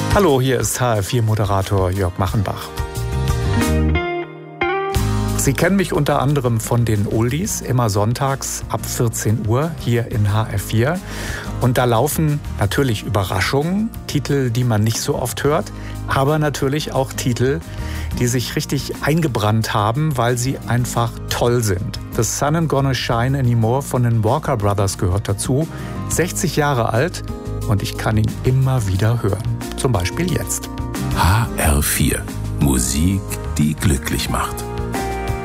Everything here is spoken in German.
Hallo, hier ist HR4-Moderator Jörg Machenbach. Sie kennen mich unter anderem von den Oldies, immer sonntags ab 14 Uhr hier in HR4. Und da laufen natürlich Überraschungen, Titel, die man nicht so oft hört, aber natürlich auch Titel, die sich richtig eingebrannt haben, weil sie einfach toll sind. The Sun Ain't Gonna Shine Anymore von den Walker Brothers gehört dazu, 60 Jahre alt und ich kann ihn immer wieder hören. Zum Beispiel jetzt. HR4. Musik, die glücklich macht.